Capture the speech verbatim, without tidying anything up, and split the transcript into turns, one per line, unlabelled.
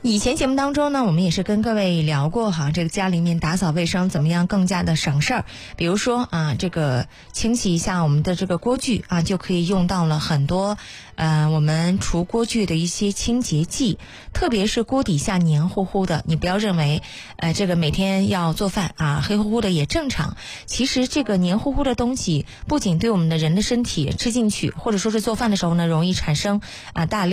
以前节目当中呢，我们也是跟各位聊过哈，这个家里面打扫卫生怎么样更加的省事儿。比如说啊，这个清洗一下我们的这个锅具啊，就可以用到了很多呃我们除锅具的一些清洁剂，特别是锅底下黏糊糊的，你不要认为呃这个每天要做饭啊黑乎乎的也正常。其实这个黏糊糊的东西不仅对我们的人的身体吃进去，或者说是做饭的时候呢容易产生啊大量